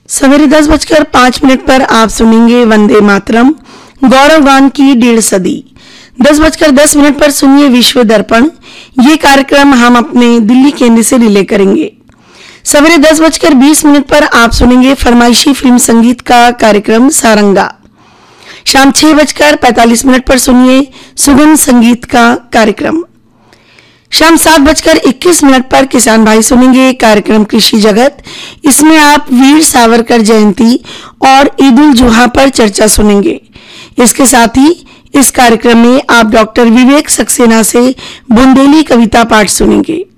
सवेरे 10:05 पर आप सुनेंगे वंदे मातरम, गौरव गान की 1.5 सदी। 10:10 पर सुनिए विश्व दर्पण। ये कार्यक्रम हम अपने दिल्ली केंद्र से रिले करेंगे। सवेरे 10:20 पर आप सुनेंगे फरमाइशी फिल्म संगीत का कार्यक्रम सारंगा। शाम 6:45 पर सुनिए सुगम संगीत का कार्यक्रम। शाम 7:21 पर किसान भाई सुनेंगे कार्यक्रम कृषि जगत। इसमें आप वीर सावरकर जयंती और ईद उल जुहा पर चर्चा सुनेंगे। इसके साथ ही इस कार्यक्रम में आप डॉक्टर विवेक सक्सेना से बुंदेली कविता पाठ सुनेंगे।